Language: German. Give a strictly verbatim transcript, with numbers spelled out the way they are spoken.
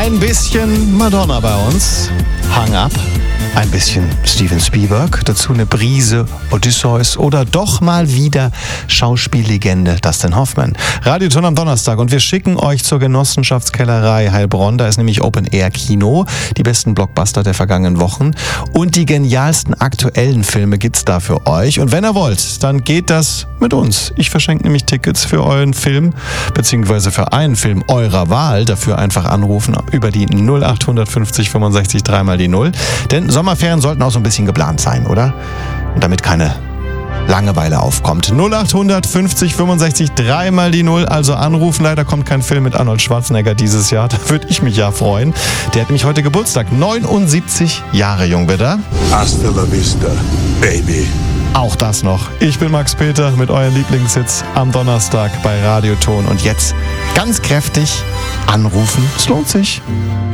Ein bisschen Madonna bei uns. Hang Up. Ein bisschen Steven Spielberg, dazu eine Prise Odysseus oder doch mal wieder Schauspiellegende Dustin Hoffman. Radioton am Donnerstag und wir schicken euch zur Genossenschaftskellerei Heilbronn. Da ist nämlich Open-Air-Kino, die besten Blockbuster der vergangenen Wochen und die genialsten aktuellen Filme gibt's da für euch. Und wenn ihr wollt, dann geht das mit uns. Ich verschenke nämlich Tickets für euren Film, beziehungsweise für einen Film eurer Wahl. Dafür einfach anrufen über die null acht fünfzig fünfundsechzig dreimal die null. Denn Sommerferien sollten auch so ein bisschen geplant sein, oder? Und damit keine Langeweile aufkommt. null acht fünfzig fünfundsechzig dreimal die null, also anrufen. Leider kommt kein Film mit Arnold Schwarzenegger dieses Jahr. Da würde ich mich ja freuen. Der hat nämlich heute Geburtstag. neunundsiebzig Jahre jung wird er. Hasta la vista, baby. Auch das noch. Ich bin Max Peter mit euren Lieblingshits am Donnerstag bei Radioton. Und jetzt ganz kräftig anrufen. Es lohnt sich.